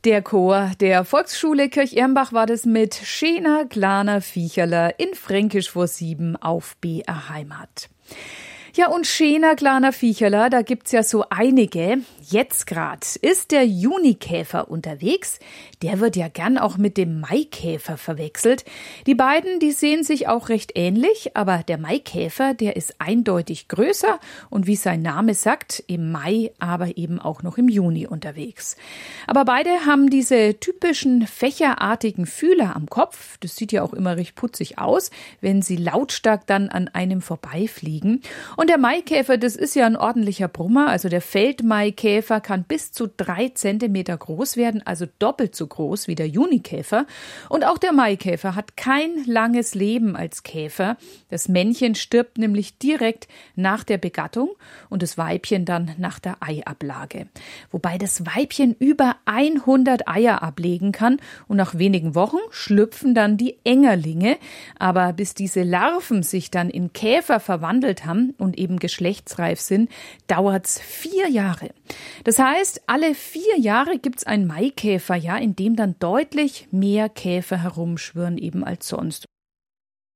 Der Chor der Volksschule Kirch-Ermbach war das mit Scheener, kleiner Viecherler in Fränkisch vor 7 auf BR Heimat. Ja, und schöner kleiner Viecherler, da gibt's ja so einige. Jetzt grad ist der Junikäfer unterwegs. Der wird ja gern auch mit dem Maikäfer verwechselt. Die beiden, die sehen sich auch recht ähnlich, aber der Maikäfer, der ist eindeutig größer und wie sein Name sagt, im Mai, aber eben auch noch im Juni unterwegs. Aber beide haben diese typischen fächerartigen Fühler am Kopf. Das sieht ja auch immer recht putzig aus, wenn sie lautstark dann an einem vorbeifliegen. Und der Maikäfer, das ist ja ein ordentlicher Brummer, also der Feldmaikäfer kann bis zu 3 Zentimeter groß werden, also doppelt so groß wie der Junikäfer. Und auch der Maikäfer hat kein langes Leben als Käfer. Das Männchen stirbt nämlich direkt nach der Begattung und das Weibchen dann nach der Eiablage. Wobei das Weibchen über 100 Eier ablegen kann und nach wenigen Wochen schlüpfen dann die Engerlinge. Aber bis diese Larven sich dann in Käfer verwandelt haben und eben geschlechtsreif sind, dauert's 4 Jahre. Das heißt, alle 4 Jahre gibt's ein Maikäferjahr, in dem dann deutlich mehr Käfer herumschwirren eben als sonst.